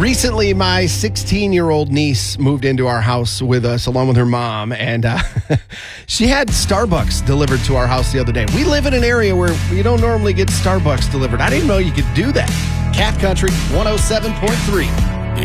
Recently, my 16-year-old niece moved into our house with us along with her mom, and she had Starbucks delivered to our house the other day. We live in an area where you don't normally get Starbucks delivered. I didn't know you could do that. Cat Country 107.3.